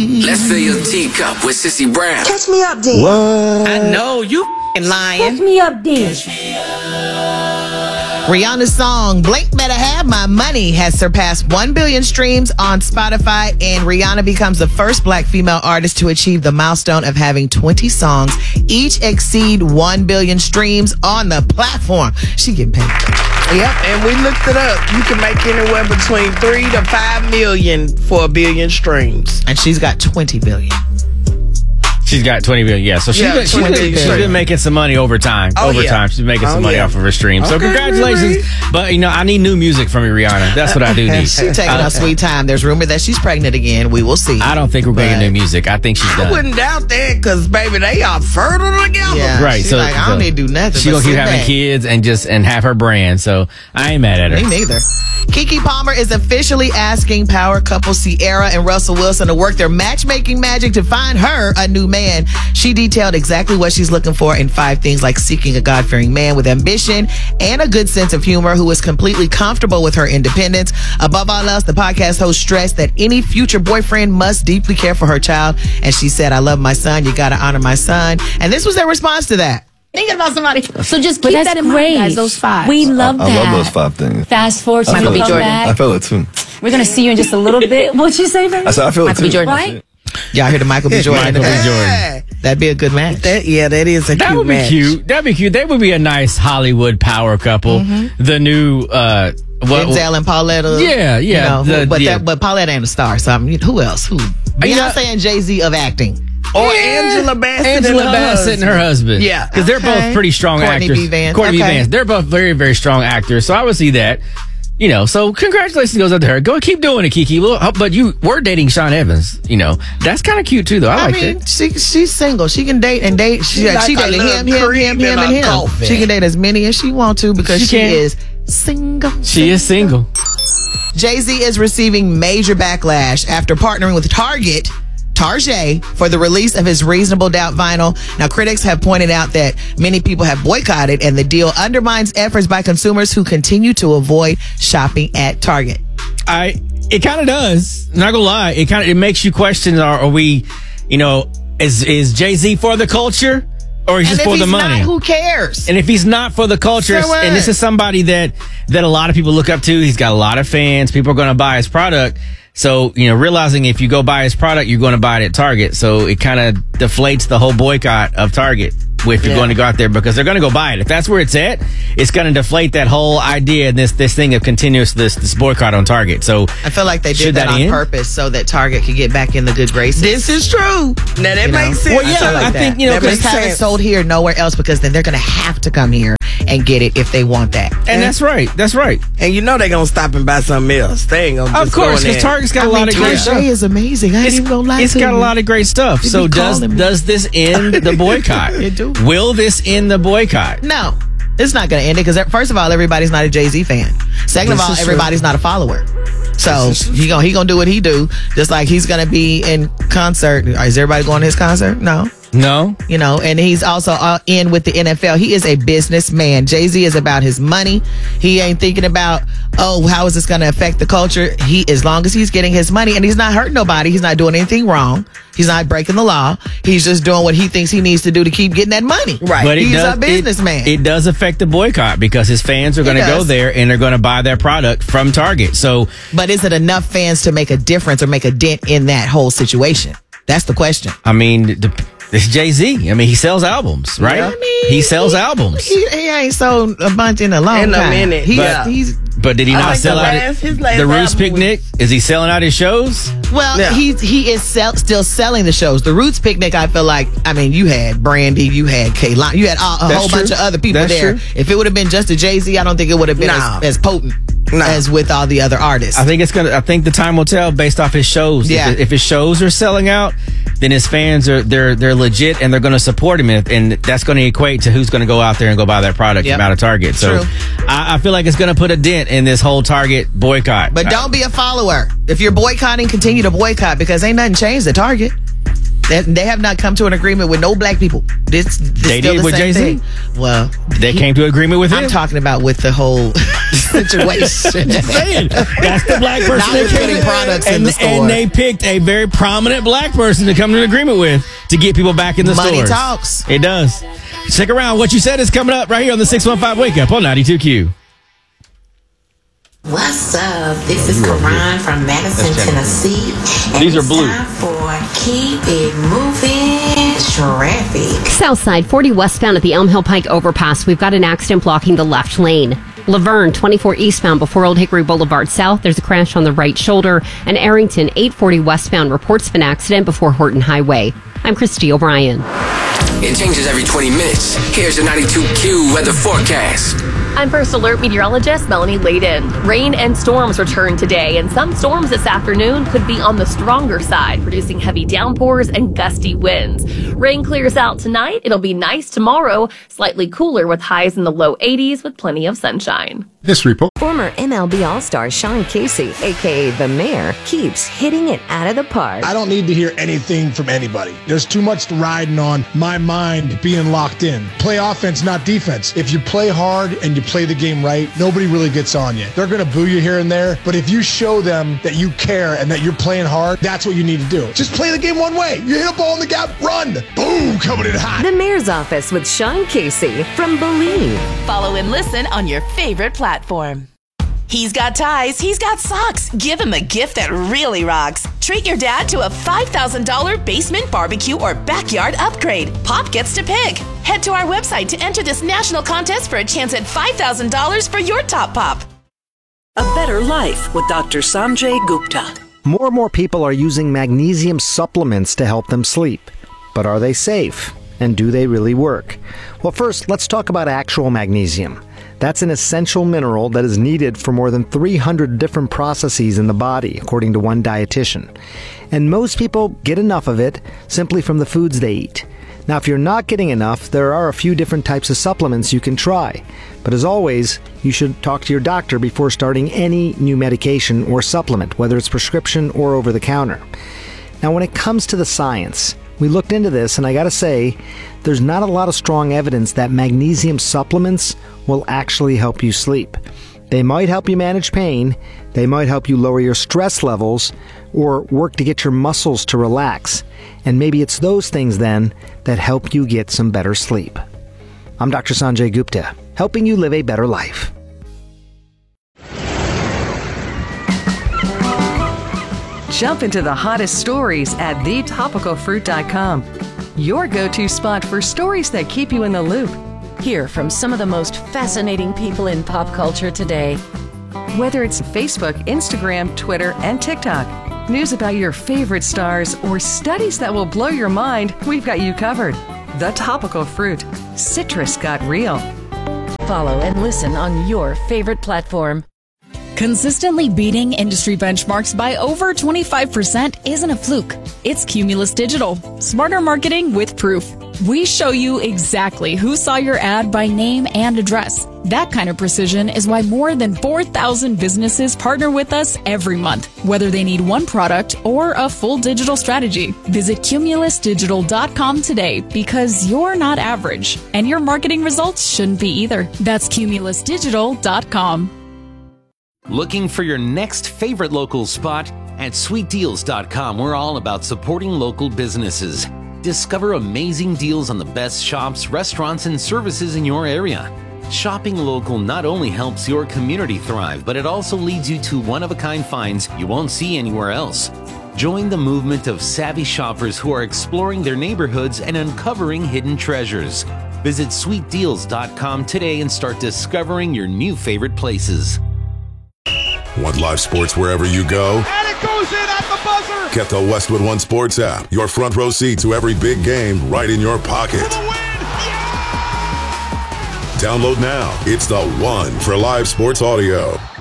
Let's fill your teacup with Sissy Brown. Catch me up, then. What? I know you lying. Catch me up, then. Rihanna's song Blink Better Have My Money has surpassed 1 billion streams on Spotify, and Rihanna becomes the first black female artist to achieve the milestone of having 20 songs each exceed 1 billion streams on the platform. She getting paid. Yep, and we looked it up. You can make anywhere between 3 to 5 million for a billion streams. And she's got 20 billion. She's got 20 billion. Yeah, so she's been making some money over time. She's making some money off of her stream. So congratulations. Really? But, I need new music from you, Rihanna. That's what I do need. She's taking her sweet time. There's rumor that she's pregnant again. We will see. I don't think we're getting new music. I think she's done. I wouldn't doubt that because, baby, they are fertile together. Yeah, right. She's like, I don't need to do nothing. She's going to keep having kids and have her brand. So I ain't mad at her. Me neither. Keke Palmer is officially asking power couple Ciara and Russell Wilson to work their matchmaking magic to find her a new man. She detailed exactly what she's looking for in 5 things, like seeking a God-fearing man with ambition and a good sense of humor who is completely comfortable with her independence. Above all else, the podcast host stressed that any future boyfriend must deeply care for her child. And she said, I love my son. You got to honor my son. And this was their response to that. Thinking about somebody. So just keep that in mind, guys, those 5. We love that. I love those 5 things. Fast forward to Michael B. Jordan. I feel it too. We're going to see you in just a little bit. What'd you say, baby? I said I feel Michael it B. too. Jordan. Right? Y'all hear the Michael B. Jordan? Michael B. Jordan. That'd be a good match. That is a that cute would be match. cute. That'd be cute. They would be a nice Hollywood power couple. The new Denzel and Pauletta. Yeah. But Pauletta ain't a star. So who else? Who? Beyonce and Jay-Z of acting. Or Angela Bassett and her husband. Yeah. Because they're both pretty strong Courtney actors. B. Vance. Courtney B. Vance. They're both very, very strong actors. So I would see that. So congratulations goes up to her. Go keep doing it, Keke. But you were dating Sean Evans. That's kind of cute too, though. I like that. She's single. She can date and date. She dated him, and him. Coffee. She can date as many as she wants to because she is single. She is single. Jay-Z is receiving major backlash after partnering with Target for the release of his Reasonable Doubt vinyl. Now, critics have pointed out that many people have boycotted, and the deal undermines efforts by consumers who continue to avoid shopping at Target. It kind of does. Not gonna lie. It makes you question: Are we, is Jay-Z for the culture? Or he's just for the money? Not, who cares? And if he's not for the culture, and this is somebody that a lot of people look up to, he's got a lot of fans. People are going to buy his product. So, realizing if you go buy his product, you're going to buy it at Target. So it kind of deflates the whole boycott of Target if you're going to go out there, because they're going to go buy it. If that's where it's at, it's going to deflate that whole idea and this thing of continuous this boycott on Target. So I feel like they did that on purpose so that Target could get back in the good graces. This is true. Now that makes sense. Well, yeah, I think because have it sold here, nowhere else, because then they're going to have to come here and get it if they want that. And that's right. That's right. And they're going to stop and buy something else. They ain't going to just Of course, because Target's got a lot of great stuff. Target is amazing. I ain't even going to lie to you. It's got a lot of great stuff. So does this end the boycott? It do. Will this end the boycott? No. It's not going to end it because, first of all, everybody's not a Jay-Z fan. Second of all, everybody's not a follower. So he gonna do what he do. Just like he's going to be in concert. Is everybody going to his concert? No. And he's also in with the NFL. He is a businessman. Jay-Z is about his money. He ain't thinking about, how is this going to affect the culture? As long as he's getting his money and he's not hurting nobody, he's not doing anything wrong. He's not breaking the law. He's just doing what he thinks he needs to do to keep getting that money. Right. But he's a businessman. It does affect the boycott because his fans are going to go there and they're going to buy their product from Target. But is it enough fans to make a difference or make a dent in that whole situation? That's the question. I mean, it's Jay-Z. I mean, he sells albums, right? Yeah. He sells albums. He ain't sold a bunch in a long time. In a minute. But did he not sell out the Roots Picnic? Is he selling out his shows? Well, he is still selling the shows. The Roots Picnic, I feel like, you had Brandy, you had Kaylani, you had a whole bunch of other people there. True. If it would have been just a Jay-Z, I don't think it would have been as potent as with all the other artists. I think the time will tell based off his shows. Yeah. If his shows are selling out, then his fans they're legit and they're going to support him, and that's going to equate to who's going to go out there and go buy that product from out of Target. So I feel like it's going to put a dent in this whole Target boycott. But don't be a follower. If you're boycotting, continue to boycott because ain't nothing changed at Target. They have not come to an agreement with no black people. This they did with Jay-Z. Well, they came to an agreement with him. I'm talking about with the whole situation. That's the black person now they're putting products in the store. And they picked a very prominent black person to come to an agreement with to get people back in the stores. Money talks. It does. Stick around. What you said is coming up right here on the 615 Wake Up on 92Q. What's up? This is Karan from Madison, Tennessee. And these are blue. Time for Keep It Moving Traffic. Southside 40 westbound at the Elm Hill Pike overpass. We've got an accident blocking the left lane. Laverne 24 eastbound before Old Hickory Boulevard South. There's a crash on the right shoulder. And Arrington 840 westbound reports of an accident before Horton Highway. I'm Christy O'Brien. It changes every 20 minutes. Here's the 92Q weather forecast. I'm First Alert meteorologist Melanie Layden. Rain and storms return today, and some storms this afternoon could be on the stronger side, producing heavy downpours and gusty winds. Rain clears out tonight. It'll be nice tomorrow, slightly cooler with highs in the low 80s with plenty of sunshine. This report. Former MLB All-Star Sean Casey, a.k.a. The Mayor, keeps hitting it out of the park. I don't need to hear anything from anybody. There's too much riding on my mind being locked in. Play offense, not defense. If you play hard and you play the game right, nobody really gets on you. They're going to boo you here and there, but if you show them that you care and that you're playing hard, that's what you need to do. Just play the game one way. You hit a ball in the gap, run. Boom, coming in hot. The Mayor's Office with Sean Casey from Believe. Follow and listen on your favorite platform. He's got ties, he's got socks. Give him a gift that really rocks. Treat your dad to a $5,000 basement barbecue or backyard upgrade. Pop gets to pick. Head to our website to enter this national contest for a chance at $5,000 for your top pop. A better life with Dr. Sanjay Gupta. More and more people are using magnesium supplements to help them sleep. But are they safe? And do they really work? Well, first, let's talk about actual magnesium. That's an essential mineral that is needed for more than 300 different processes in the body, according to one dietitian. And most people get enough of it simply from the foods they eat. Now, if you're not getting enough, there are a few different types of supplements you can try. But as always, you should talk to your doctor before starting any new medication or supplement, whether it's prescription or over the counter. Now, when it comes to the science, we looked into this, and I gotta say, there's not a lot of strong evidence that magnesium supplements will actually help you sleep. They might help you manage pain, they might help you lower your stress levels, or work to get your muscles to relax. And maybe it's those things then that help you get some better sleep. I'm Dr. Sanjay Gupta, helping you live a better life. Jump into the hottest stories at thetopicalfruit.com. Your go-to spot for stories that keep you in the loop. Hear from some of the most fascinating people in pop culture today. Whether it's Facebook, Instagram, Twitter, and TikTok, news about your favorite stars, or studies that will blow your mind, we've got you covered. The Topical Fruit. Citrus got real. Follow and listen on your favorite platform. Consistently beating industry benchmarks by over 25% isn't a fluke. It's Cumulus Digital. Smarter marketing with proof. We show you exactly who saw your ad by name and address. That kind of precision is why more than 4,000 businesses partner with us every month, whether they need one product or a full digital strategy. Visit cumulusdigital.com today because you're not average, and your marketing results shouldn't be either. That's cumulusdigital.com. Looking for your next favorite local spot? At sweetdeals.com, we're all about supporting local businesses. Discover amazing deals on the best shops, restaurants, and services in your area. Shopping local not only helps your community thrive, but it also leads you to one-of-a-kind finds you won't see anywhere else. Join the movement of savvy shoppers who are exploring their neighborhoods and uncovering hidden treasures. Visit sweetdeals.com today and start discovering your new favorite places. Want live sports wherever you go? And it goes in at the buzzer! Get the Westwood One Sports app. Your front row seat to every big game right in your pocket. Download now. It's the one for live sports audio.